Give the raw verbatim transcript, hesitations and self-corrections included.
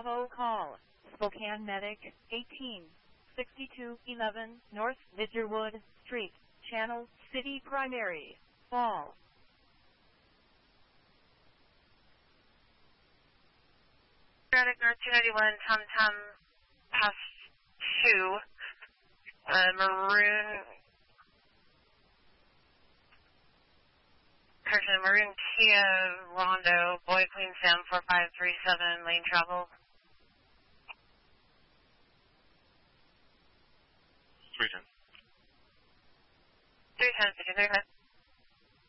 Bravo call. Spokane Medic, eighteen sixty-two eleven North Lidgerwood Street, Channel City Primary, Fall. Medic North two ninety-one, Tom Tom, past two, uh, Maroon, correction, Maroon Kia Rondo, Boy Queen Sam four five three seven, lane travel. three ten. three ten, fifty-three,